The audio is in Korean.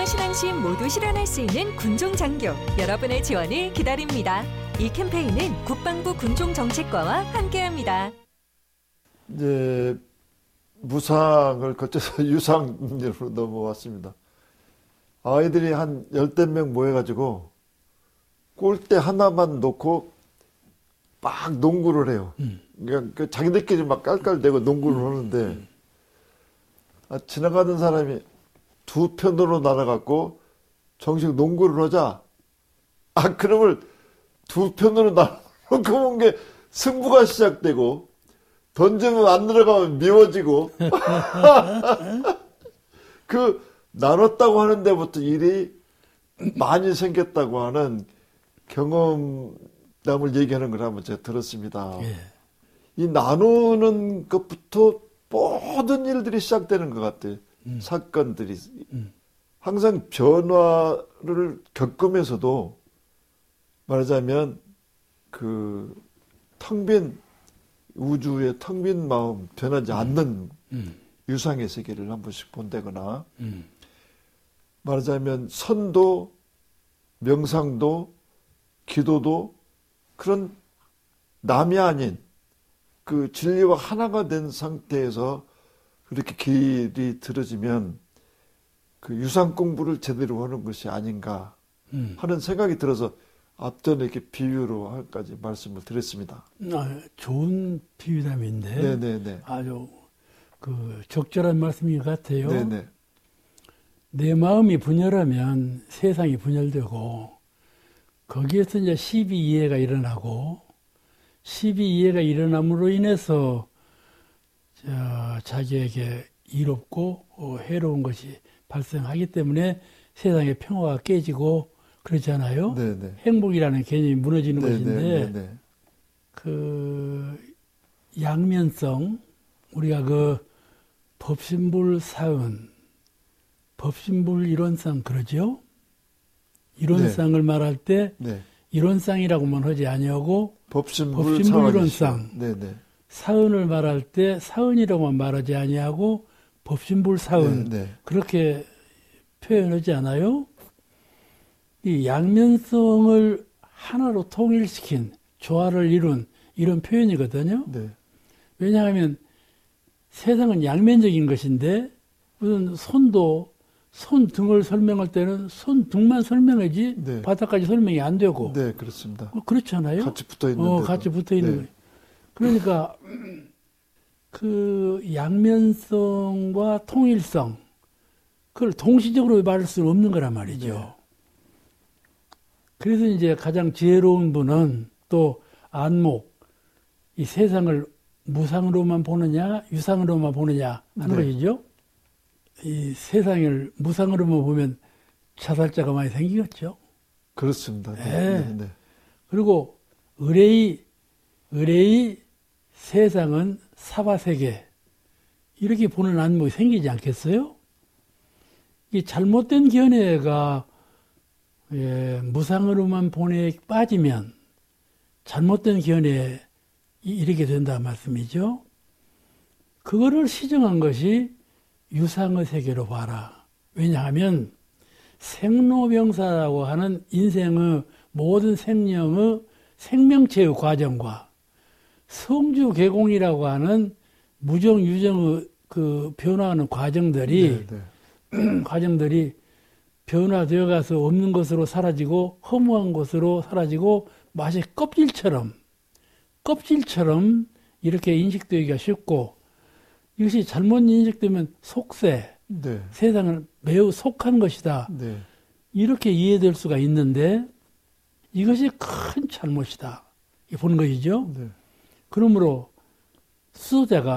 공부와 신앙심 모두 실현할 수 있는 군종장교 여러분의 지원을 기다립니다. 이 캠페인은 국방부 군종정책과와 함께합니다. 이제 무상을 거쳐서 유상으로 넘어왔습니다. 아이들이 한 10명 모여가지고 골대 하나만 놓고 막 농구를 해요. 그러니까 자기들끼리 막 깔깔대고 농구를 하는데 지나가는 사람이 두 편으로 나눠갖고 정식 농구를 하자. 그러면 두 편으로 나눠놓고 본 게 승부가 시작되고 던지면 안 들어가면 미워지고 그 나눴다고 하는 데부터 일이 많이 생겼다고 하는 경험담을 얘기하는 걸 한번 제가 들었습니다. 예. 이 나누는 것부터 모든 일들이 시작되는 것 같아요. 사건들이. 항상 변화를 겪으면서도 말하자면 그 텅 빈 우주의 텅 빈 마음 변하지 않는 유상의 세계를 한 번씩 본다거나 말하자면 선도 명상도 기도도 그런 남이 아닌 그 진리와 하나가 된 상태에서 그렇게 길이 들어지면 그 유상 공부를 제대로 하는 것이 아닌가 하는 생각이 들어서 앞전에 이렇게 비유로까지 말씀을 드렸습니다. 좋은 비유담인데 네네네. 아주 그 적절한 말씀인 것 같아요. 네네. 내 마음이 분열하면 세상이 분열되고 거기에서 이제 시비이해가 일어나고 시비이해가 일어남으로 인해서 자기에게 이롭고 해로운 것이 발생하기 때문에 세상의 평화가 깨지고 그렇잖아요. 네네. 행복이라는 개념이 무너지는 것인데 네네. 그 양면성 우리가 그 법신불 사은 법신불 이론상 그러죠. 이론상을 말할 때 이론상이라고만 하지 아니하고 법신불 이론상 네네. 사은을 말할 때 사은이라고만 말하지 아니하고 법신불 사은 그렇게 표현하지 않아요? 이 양면성을 하나로 통일시킨 조화를 이룬 이런 표현이거든요. 네. 왜냐하면 세상은 양면적인 것인데 무슨 손 등을 설명할 때는 손 등만 설명하지 바닥까지 설명이 안 되고. 네, 그렇습니다. 그렇잖아요. 같이 붙어 있는 같이 붙어 있는 거예요. 그러니까 그 양면성과 통일성 그걸 동시적으로 말할 수는 없는 거란 말이죠. 네. 그래서 이제 가장 지혜로운 분은 또 안목, 이 세상을 무상으로만 보느냐, 유상으로만 보느냐 하는 것이죠. 이 세상을 무상으로만 보면 자살자가 많이 생기겠죠. 그렇습니다. 네. 그리고 의뢰의 세상은 사바세계 이렇게 보는 안목이 생기지 않겠어요? 이 잘못된 견해가 무상으로만 본에 빠지면 잘못된 견해에 이렇게 된다는 말씀이죠. 그거를 시정한 것이 유상의 세계로 봐라. 왜냐하면 생로병사라고 하는 인생의 모든 생명의 생명체의 과정과 성주개공이라고 하는 무정유정의 그 변화하는 과정들이 변화되어 가서 없는 것으로 사라지고 허무한 것으로 사라지고 마치 껍질처럼 이렇게 인식되기가 쉽고 이것이 잘못 인식되면 속세, 세상은 매우 속한 것이다. 이렇게 이해될 수가 있는데 이것이 큰 잘못이다. 보는 것이죠. 그러므로 수도자가